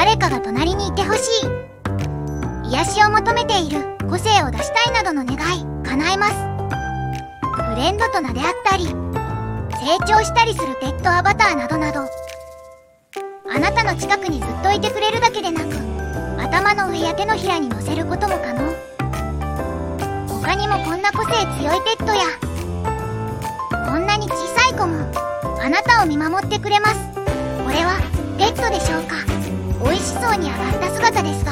誰かが隣にいてほしい、癒しを求めている、個性を出したいなどの願い叶えます。フレンドと名であったり、成長したりするペットアバターなどなど、あなたの近くにずっといてくれるだけでなく、頭の上や手のひらに乗せることも可能。他にもこんな個性強いペットや、こんなに小さい子もあなたを見守ってくれます。これはペットでしょうか。美味しそうに揚がった姿ですが、